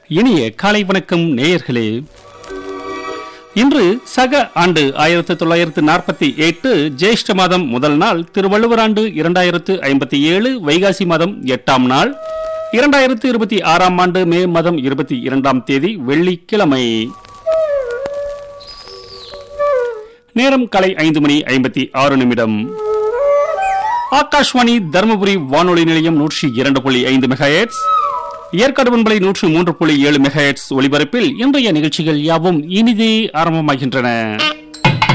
இனிய காலை வணக்கம் நேயர்களே. இன்று சக ஆண்டு 1948 ஜேஷ்ட மாதம் முதல் நாள், திருவள்ளுவர் ஆண்டு 2057 வைகாசி மாதம் 8ஆம் நாள், 2026ஆம் ஆண்டு மே மாதம் 22ஆம் தேதி வெள்ளிக்கிழமை. நேரம் காலை 5:56. ஆகாஷ்வாணி தர்மபுரி வானொலி நிலையம் 102.5 மெகாஹெர்ட்ஸ், ஏற்காடு பண்பலை 103.7 மெகாஹெர்ட்ஸ் ஒலிபரப்பில் இன்றைய நிகழ்ச்சிகள் யாவும் இனிதே ஆரம்பமாகின்றன.